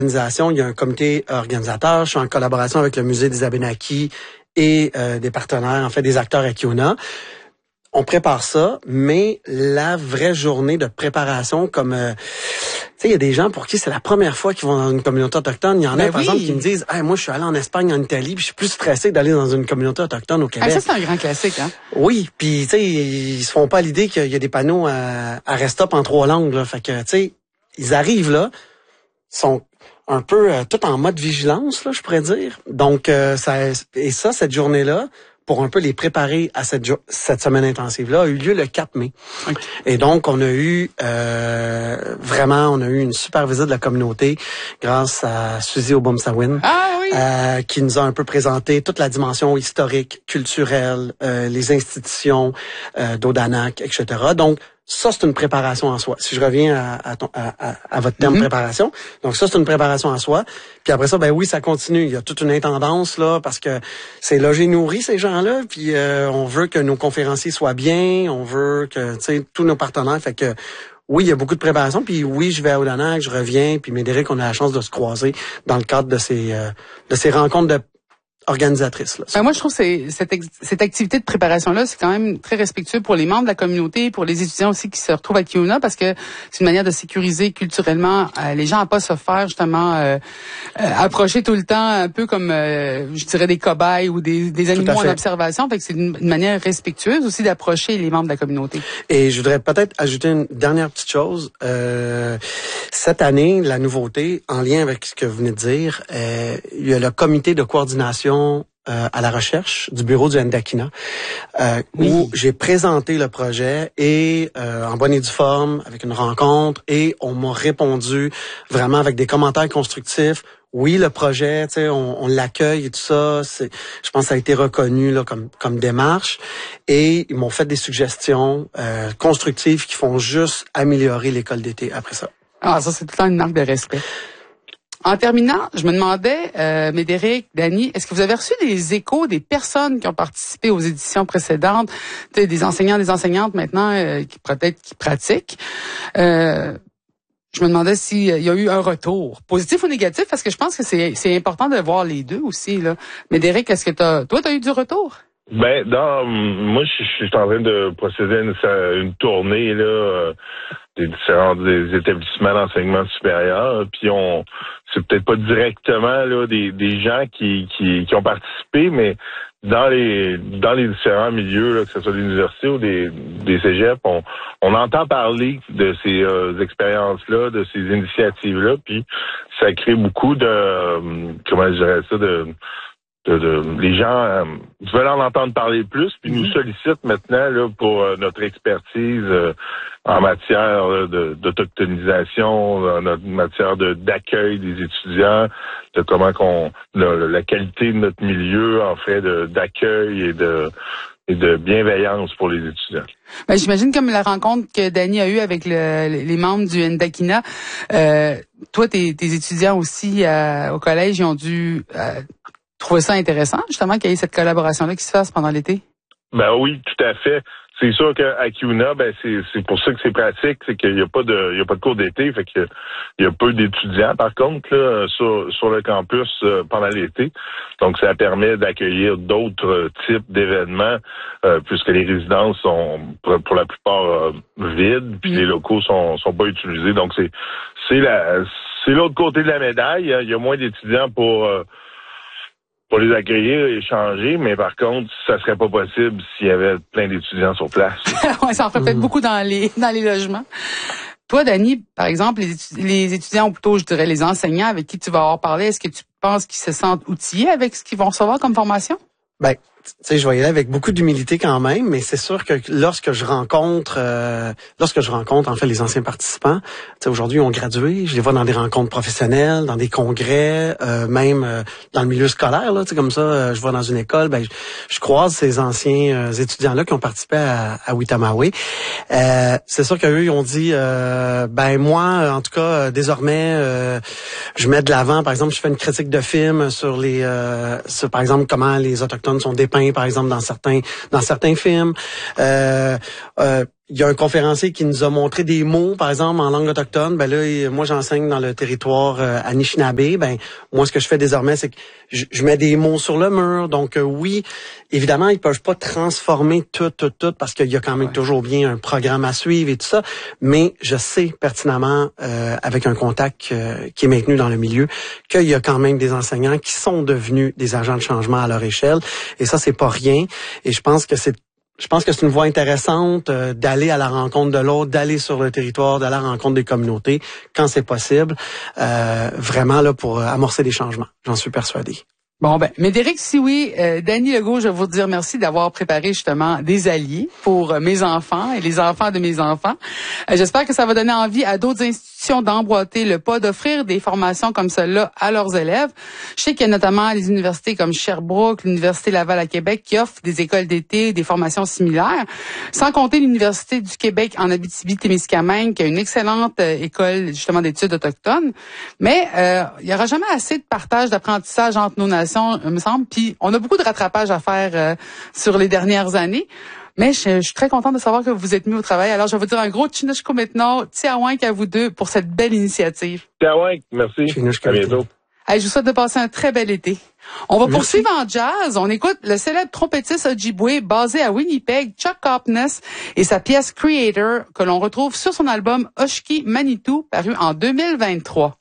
Il y a un comité organisateur. Je suis en collaboration avec le musée des Abénaquis et des partenaires, en fait, des acteurs à Kiona. On prépare ça, mais la vraie journée de préparation, comme tu sais, il y a des gens pour qui c'est la première fois qu'ils vont dans une communauté autochtone. Il y en a, par exemple, qui me disent, hey, moi, je suis allé en Espagne, en Italie, puis je suis plus stressé d'aller dans une communauté autochtone au Québec. Ça, c'est un grand classique, hein? Oui, puis tu sais, ils se font pas l'idée qu'il y a des panneaux à rest-up en 3 langues, là. Fait que, tu sais, ils arrivent là, sont un peu tout en mode vigilance, là, je pourrais dire. Donc, cette journée-là, pour un peu les préparer à cette semaine intensive-là, a eu lieu le 4 mai. Okay. Et donc, on a eu une super visite de la communauté grâce à Suzy Obomsawin, qui nous a un peu présenté toute la dimension historique, culturelle, les institutions d'Odanak, etc. Donc, ça, c'est une préparation en soi. Si je reviens à votre terme préparation. Donc, ça, c'est une préparation en soi. Puis après ça, ben oui, ça continue. Il y a toute une intendance, là, parce que c'est logé nourri, ces gens-là. Puis on veut que nos conférenciers soient bien. On veut que, tu sais, tous nos partenaires. Fait que, oui, il y a beaucoup de préparation. Puis oui, je vais à Odanak, je reviens. Puis Médéric, on a la chance de se croiser dans le cadre de ces rencontres organisatrice. Là. Ben moi, je trouve que cette activité de préparation-là, c'est quand même très respectueux pour les membres de la communauté, pour les étudiants aussi qui se retrouvent à Kiona, parce que c'est une manière de sécuriser culturellement les gens à pas se faire justement approcher tout le temps un peu comme, je dirais, des cobayes ou des animaux en observation. Fait que c'est une manière respectueuse aussi d'approcher les membres de la communauté. Et je voudrais peut-être ajouter une dernière petite chose. Cette année, la nouveauté, en lien avec ce que vous venez de dire, il y a le comité de coordination à la recherche du bureau du Ndakina, où j'ai présenté le projet et en bonne et due forme, avec une rencontre, et on m'a répondu vraiment avec des commentaires constructifs. Oui, le projet, tu sais, on l'accueille et tout ça. Je pense que ça a été reconnu là comme démarche. Et ils m'ont fait des suggestions constructives qui font juste améliorer l'école d'été après ça. Ah, ça, c'est tout le temps une marque de respect. En terminant, je me demandais, Médéric, Dany, est-ce que vous avez reçu des échos des personnes qui ont participé aux éditions précédentes, des enseignants, des enseignantes maintenant qui pratiquent? Je me demandais s'il y a eu un retour, positif ou négatif, parce que je pense que c'est important de voir les deux aussi, là. Médéric, est-ce que t'as eu du retour? Ben, moi, je suis en train de procéder à une tournée, là, des différents établissements d'enseignement supérieur, puis c'est peut-être pas directement, là, des gens qui ont participé, mais dans les différents milieux, là, que ce soit l'université ou des cégeps, on entend parler de ces expériences-là, de ces initiatives-là, puis ça crée beaucoup de, comment je dirais ça, les gens veulent en entendre parler plus, puis nous sollicitent maintenant là pour notre expertise en matière d'autochtonisation, en matière d'accueil des étudiants, de comment la qualité de notre milieu en fait d'accueil et de bienveillance pour les étudiants. Ben, j'imagine comme la rencontre que Dany a eue avec les membres du Ndakina, toi tes étudiants aussi au collège, ils ont dû trouver ça intéressant, justement, qu'il y ait cette collaboration-là qui se fasse pendant l'été? Ben oui, tout à fait. C'est sûr qu'à Kiona, ben c'est pour ça que c'est pratique, c'est qu'il y a pas de cours d'été, fait qu'il y a peu d'étudiants par contre là sur le campus pendant l'été. Donc ça permet d'accueillir d'autres types d'événements puisque les résidences sont pour la plupart vides, puis les locaux sont pas utilisés. Donc c'est l'autre côté de la médaille, il y a moins d'étudiants pour les accueillir et échanger, mais par contre, ça serait pas possible s'il y avait plein d'étudiants sur place. Ouais, ça en fait peut-être beaucoup dans les logements. Toi, Dany, par exemple, les étudiants, ou plutôt, je dirais, les enseignants avec qui tu vas avoir parlé, est-ce que tu penses qu'ils se sentent outillés avec ce qu'ils vont recevoir comme formation? Ben, tu sais, je vais y aller avec beaucoup d'humilité quand même, mais c'est sûr que lorsque je rencontre en fait les anciens participants, tu sais, aujourd'hui ils ont gradué, je les vois dans des rencontres professionnelles, dans des congrès, même dans le milieu scolaire là, tu sais, comme ça, je vois dans une école, ben je croise ces anciens étudiants là qui ont participé à Witamawé. C'est sûr qu'eux ils ont dit ben moi en tout cas désormais je mets de l'avant, par exemple, je fais une critique de film sur par exemple comment les autochtones sont dépeints par exemple dans certains films. il y a un conférencier qui nous a montré des mots, par exemple, en langue autochtone. Ben là, moi, j'enseigne dans le territoire Anishinaabe. Ben, moi, ce que je fais désormais, c'est que je mets des mots sur le mur. Donc, oui, évidemment, ils peuvent pas transformer tout, parce qu'il y a quand même toujours bien un programme à suivre et tout ça. Mais je sais pertinemment, avec un contact qui est maintenu dans le milieu, qu'il y a quand même des enseignants qui sont devenus des agents de changement à leur échelle. Et ça, c'est pas rien. Et je pense que c'est une voie intéressante d'aller à la rencontre de l'autre, d'aller sur le territoire, d'aller à la rencontre des communautés quand c'est possible, vraiment là pour amorcer des changements. J'en suis persuadé. Bon, ben, Médéric Sioui, Dany Legault, je veux vous dire merci d'avoir préparé justement des alliés pour mes enfants et les enfants de mes enfants. J'espère que ça va donner envie à d'autres institutions d'emboîter le pas, d'offrir des formations comme celle-là à leurs élèves. Je sais qu'il y a notamment les universités comme Sherbrooke, l'Université Laval à Québec qui offrent des écoles d'été, des formations similaires. Sans compter l'Université du Québec en Abitibi-Témiscamingue qui a une excellente école justement d'études autochtones. Mais il y aura jamais assez de partage d'apprentissage entre nos nations, me semble. Puis on a beaucoup de rattrapage à faire sur les dernières années. Mais je suis très contente de savoir que vous êtes mis au travail. Alors, je vais vous dire un gros Chinushko maintenant. Tiawank à vous deux pour cette belle initiative. Tiawank, merci. À bientôt. Je vous souhaite de passer un très bel été. On va poursuivre en jazz. On écoute le célèbre trompettiste Ojibwe basé à Winnipeg, Chuck Harpness, et sa pièce Creator que l'on retrouve sur son album Oshki Manitou paru en 2023.